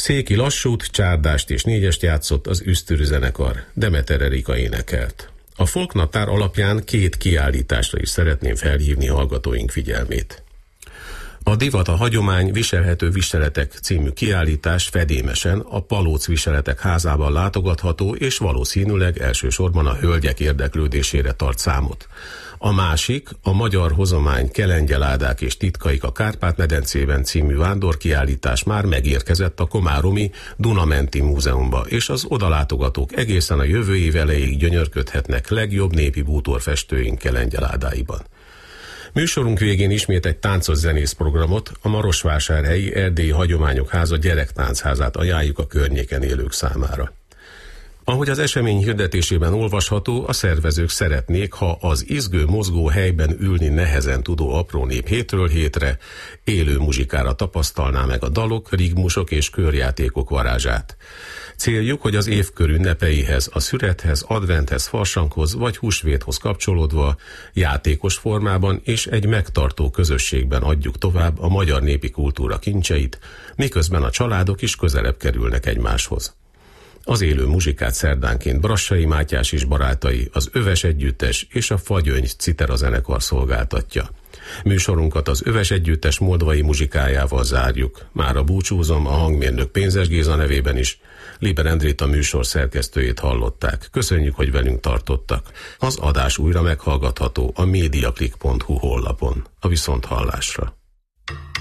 Széki lassút, csárdást és négyest játszott az Üsztürű zenekar, Demeter Erika énekelt. A folknaptár alapján 2 kiállításra is szeretném felhívni hallgatóink figyelmét. A Divat a hagyomány, viselhető viseletek című kiállítás fedémesen a Palóc Viseletek házában látogatható, és valószínűleg elsősorban a hölgyek érdeklődésére tart számot. A másik, a Magyar Hozomány, kelengyeládák és titkaik a Kárpát-medencében című vándorkiállítás már megérkezett a komáromi Duna-menti múzeumba, és az odalátogatók egészen a jövő év elejéig gyönyörködhetnek legjobb népi bútorfestőink kelengyeládáiban. Műsorunk végén ismét egy táncos zenész programot, a Marosvásárhelyi Erdélyi Hagyományok Háza gyerektáncházát ajánljuk a környéken élők számára. Ahogy az esemény hirdetésében olvasható, a szervezők szeretnék, ha az izgő, mozgó helyben ülni nehezen tudó apró nép hétről hétre élő muzsikára tapasztalná meg a dalok, rigmusok és körjátékok varázsát. Céljuk, hogy az évkör ünnepeihez, a szürethez, adventhez, farsanghoz vagy húsvéthoz kapcsolódva játékos formában és egy megtartó közösségben adjuk tovább a magyar népi kultúra kincseit, miközben a családok is közelebb kerülnek egymáshoz. Az élő muzsikát szerdánként Brassai Mátyás és barátai, az Öves Együttes és a Fagyöngy Citera zenekar szolgáltatja. Műsorunkat az Öves Együttes moldvai muzsikájával zárjuk. Mára búcsúzom, a hangmérnök Pénzes Géza nevében is. Liber Endrét, a műsor szerkesztőjét hallották. Köszönjük, hogy velünk tartottak. Az adás újra meghallgatható a mediaclick.hu honlapon. A viszonthallásra.